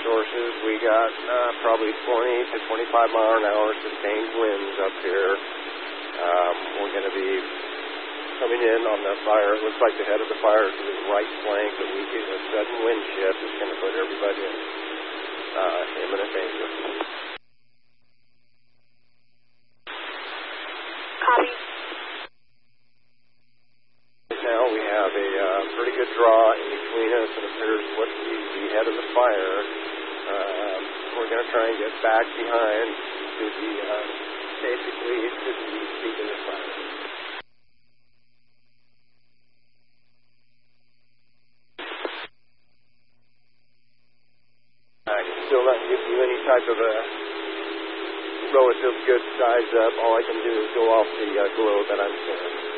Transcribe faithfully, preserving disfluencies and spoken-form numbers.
sources. We got uh, probably twenty to twenty-five mile an hour sustained winds up here. Um, we're going to be coming in on the fire. It looks like the head of the fire is to the right flank, but we get a sudden wind shift. It's going to put everybody in uh, imminent danger. Copy. Now we have a uh, pretty good draw in between us. It appears what the, the head of the fire. Um, we're going to try and get back behind to the, uh, basically to the peak of the fire. I can still not give you any type of a relative good size up. All I can do is go off the uh, globe that I'm seeing.